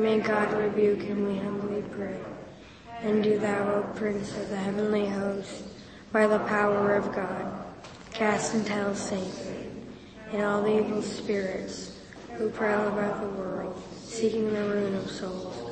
may God rebuke him, we humbly pray. And do thou, O Prince of the heavenly host, by the power of God, cast into hell Satan and all the evil spirits who prowl about the world, seeking the ruin of souls.